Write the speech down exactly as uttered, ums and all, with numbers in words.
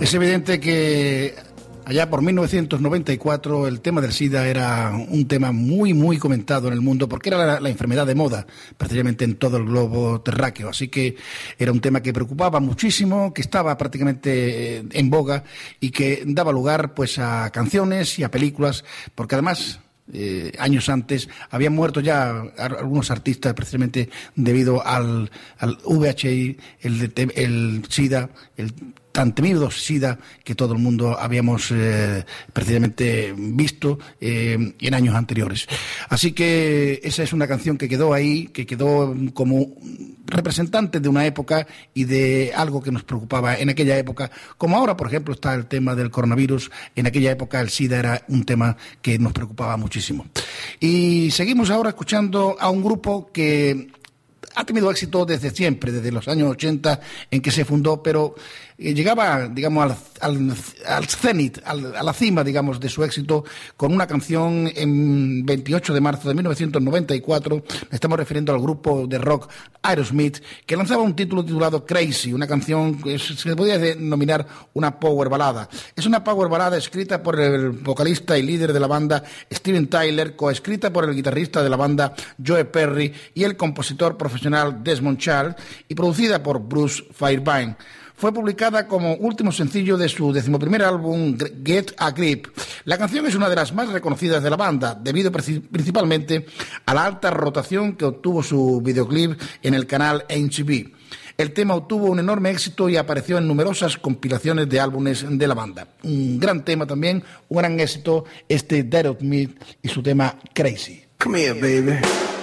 Es evidente que allá por mil novecientos noventa y cuatro el tema del SIDA era un tema muy, muy comentado en el mundo porque era la, la enfermedad de moda, prácticamente en todo el globo terráqueo. Así que era un tema que preocupaba muchísimo, que estaba prácticamente en boga y que daba lugar pues a canciones y a películas, porque además... Eh, años antes habían muerto ya algunos artistas precisamente debido al, al V I H, el, el SIDA, el tan temido SIDA que todo el mundo habíamos eh, precisamente visto eh, en años anteriores. Así que esa es una canción que quedó ahí, que quedó como representante de una época y de algo que nos preocupaba en aquella época, como ahora, por ejemplo, está el tema del coronavirus. En aquella época el SIDA era un tema que nos preocupaba muchísimo. Y seguimos ahora escuchando a un grupo que ha tenido éxito desde siempre, desde los años ochenta en que se fundó, pero eh, llegaba, digamos, al, al, al cenit, al, a la cima, digamos, de su éxito con una canción en veintiocho de marzo de mil novecientos noventa y cuatro. Estamos refiriendo al grupo de rock Aerosmith, que lanzaba un título titulado Crazy, una canción que se podría denominar una power balada. Es una power balada escrita por el vocalista y líder de la banda Steven Tyler, coescrita por el guitarrista de la banda Joe Perry y el compositor profesional Desmond Child, y producida por Bruce Fairbairn. Fue publicada como último sencillo de su decimoprimer álbum Get a Grip. La canción es una de las más reconocidas de la banda, debido principalmente a la alta rotación que obtuvo su videoclip en el canal M T V. El tema obtuvo un enorme éxito y apareció en numerosas compilaciones de álbumes de la banda. Un gran tema también, un gran éxito, este Aerosmith y su tema Crazy. Come here, baby.